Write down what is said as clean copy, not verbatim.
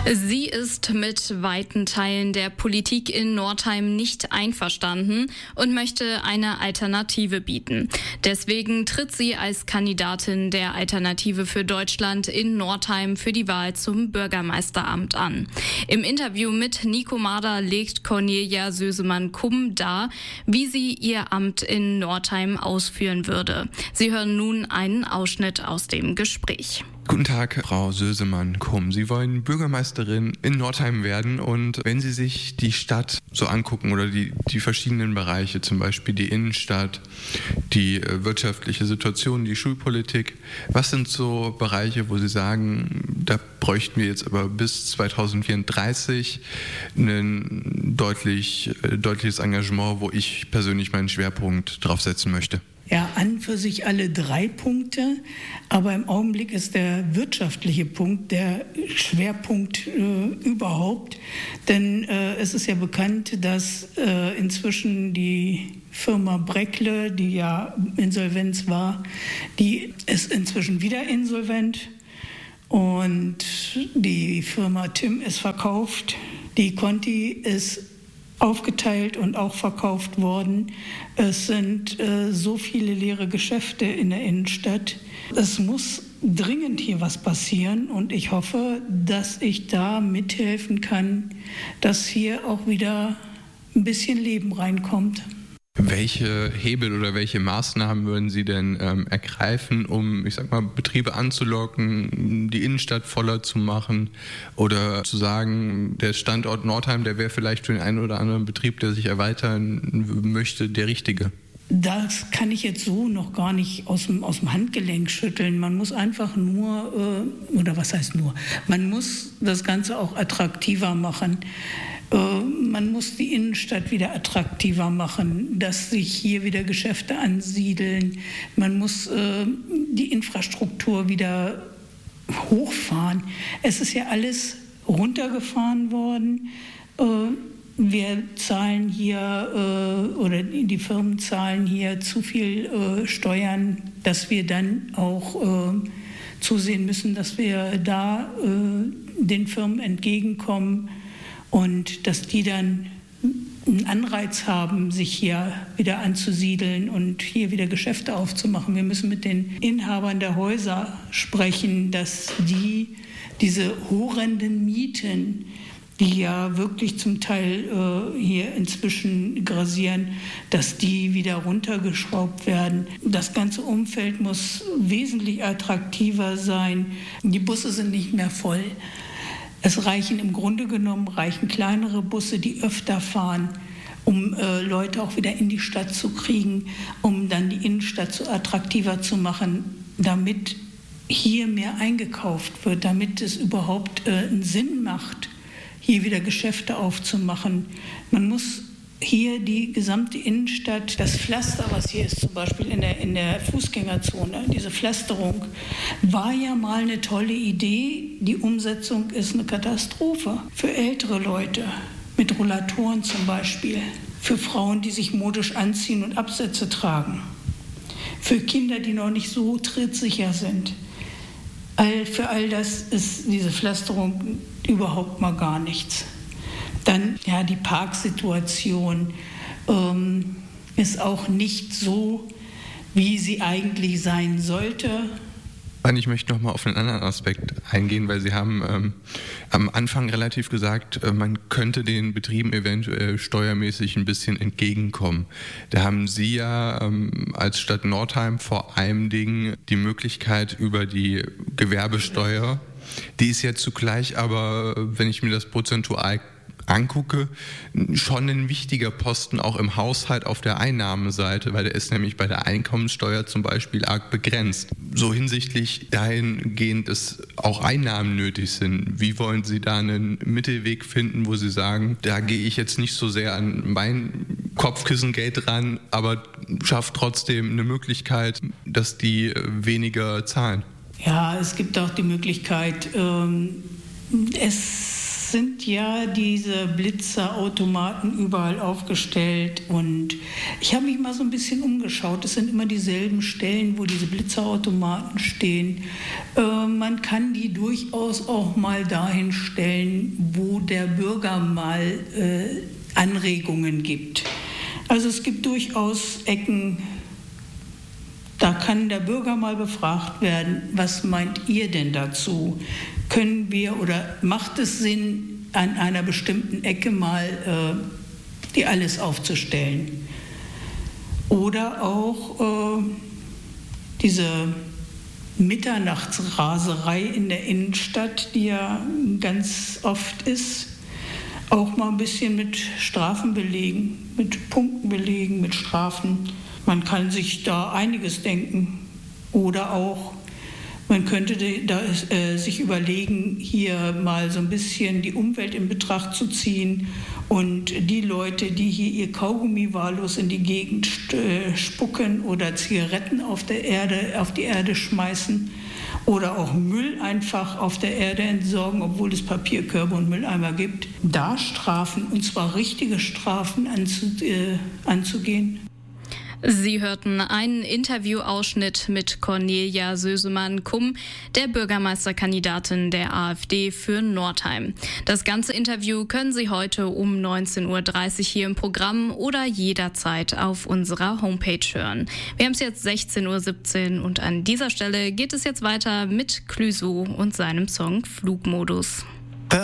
Sie ist mit weiten Teilen der Politik in Northeim nicht einverstanden und möchte eine Alternative bieten. Deswegen tritt sie als Kandidatin der Alternative für Deutschland in Northeim für die Wahl zum Bürgermeisteramt an. Im Interview mit Nico Marder legt Cornelia Sösemann-Kumm dar, wie sie ihr Amt in Northeim ausführen würde. Sie hören nun einen Ausschnitt aus dem Gespräch. Guten Tag, Frau Sösemann-Kumm. Sie wollen Bürgermeisterin in Northeim werden, und wenn Sie sich die Stadt so angucken oder die verschiedenen Bereiche, zum Beispiel die Innenstadt, die wirtschaftliche Situation, die Schulpolitik, was sind so Bereiche, wo Sie sagen, da bräuchten wir jetzt aber bis 2034 ein deutliches Engagement, wo ich persönlich meinen Schwerpunkt drauf setzen möchte? Ja, an für sich alle 3 Punkte, aber im Augenblick ist der wirtschaftliche Punkt der Schwerpunkt überhaupt, denn es ist ja bekannt, dass inzwischen die Firma Breckle, die ja Insolvenz war, die ist inzwischen wieder insolvent, und die Firma Tim ist verkauft, die Conti ist aufgeteilt und auch verkauft worden. Es sind so viele leere Geschäfte in der Innenstadt. Es muss dringend hier was passieren, und ich hoffe, dass ich da mithelfen kann, dass hier auch wieder ein bisschen Leben reinkommt. Welche Hebel oder welche Maßnahmen würden Sie denn ergreifen, um, Betriebe anzulocken, die Innenstadt voller zu machen, oder zu sagen, der Standort Northeim, der wäre vielleicht für den einen oder anderen Betrieb, der sich erweitern möchte, der richtige? Das kann ich jetzt so noch gar nicht aus dem Handgelenk schütteln. Man muss einfach man muss das Ganze auch attraktiver machen. Man muss die Innenstadt wieder attraktiver machen, dass sich hier wieder Geschäfte ansiedeln. Man muss die Infrastruktur wieder hochfahren. Es ist ja alles runtergefahren worden. Wir zahlen hier, oder die Firmen zahlen hier zu viel Steuern, dass wir dann auch zusehen müssen, dass wir da den Firmen entgegenkommen und dass die dann einen Anreiz haben, sich hier wieder anzusiedeln und hier wieder Geschäfte aufzumachen. Wir müssen mit den Inhabern der Häuser sprechen, dass diese horrenden Mieten, die ja wirklich zum Teil hier inzwischen grassieren, dass die wieder runtergeschraubt werden. Das ganze Umfeld muss wesentlich attraktiver sein. Die Busse sind nicht mehr voll. Es reichen im Grunde genommen kleinere Busse, die öfter fahren, um Leute auch wieder in die Stadt zu kriegen, um dann die Innenstadt so attraktiver zu machen, damit hier mehr eingekauft wird, damit es überhaupt einen Sinn macht, hier wieder Geschäfte aufzumachen. Man muss hier die gesamte Innenstadt, das Pflaster, was hier ist, zum Beispiel in der Fußgängerzone, diese Pflasterung, war ja mal eine tolle Idee. Die Umsetzung ist eine Katastrophe. Für ältere Leute, mit Rollatoren zum Beispiel, für Frauen, die sich modisch anziehen und Absätze tragen, für Kinder, die noch nicht so trittsicher sind. Für all das ist diese Pflasterung überhaupt mal gar nichts. Dann, ja, die Parksituation ist auch nicht so, wie sie eigentlich sein sollte. Ich möchte noch mal auf einen anderen Aspekt eingehen, weil Sie haben am Anfang relativ gesagt, man könnte den Betrieben eventuell steuermäßig ein bisschen entgegenkommen. Da haben Sie ja als Stadt Northeim vor allem die Möglichkeit über die Gewerbesteuer. Die ist ja zugleich aber, wenn ich mir das prozentual angucke, schon ein wichtiger Posten auch im Haushalt auf der Einnahmenseite, weil der ist nämlich bei der Einkommenssteuer zum Beispiel arg begrenzt. So hinsichtlich dahingehend, dass auch Einnahmen nötig sind. Wie wollen Sie da einen Mittelweg finden, wo Sie sagen, da gehe ich jetzt nicht so sehr an mein Kopfkissengeld ran, aber schafft trotzdem eine Möglichkeit, dass die weniger zahlen? Ja, es gibt auch die Möglichkeit, es sind ja diese Blitzerautomaten überall aufgestellt und ich habe mich mal so ein bisschen umgeschaut. Es sind immer dieselben Stellen, wo diese Blitzerautomaten stehen. Man kann die durchaus auch mal dahin stellen, wo der Bürger mal Anregungen gibt. Also es gibt durchaus Ecken, da kann der Bürger mal befragt werden, was meint ihr denn dazu? Können wir oder macht es Sinn, an einer bestimmten Ecke mal die alles aufzustellen? Oder auch diese Mitternachtsraserei in der Innenstadt, die ja ganz oft ist, auch mal ein bisschen mit Strafen belegen, mit Punkten belegen, mit Strafen. Man kann sich da einiges denken. Oder auch, man könnte sich überlegen, hier mal so ein bisschen die Umwelt in Betracht zu ziehen und die Leute, die hier ihr Kaugummi wahllos in die Gegend spucken oder Zigaretten auf die Erde schmeißen oder auch Müll einfach auf der Erde entsorgen, obwohl es Papierkörbe und Mülleimer gibt, da Strafen, und zwar richtige Strafen anzugehen. Sie hörten einen Interviewausschnitt mit Cornelia Sösemann-Kumm, der Bürgermeisterkandidatin der AfD für Northeim. Das ganze Interview können Sie heute um 19:30 Uhr hier im Programm oder jederzeit auf unserer Homepage hören. Wir haben es jetzt 16:17 Uhr und an dieser Stelle geht es jetzt weiter mit Clüso und seinem Song Flugmodus.